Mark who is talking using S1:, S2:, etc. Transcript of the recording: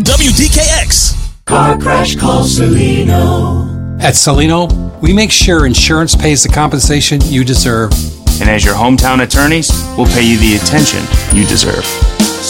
S1: WDKX.
S2: Car crash, call Celino.
S3: At Celino, we make sure insurance pays the compensation you deserve.
S4: And as your hometown attorneys, we'll pay you the attention you deserve.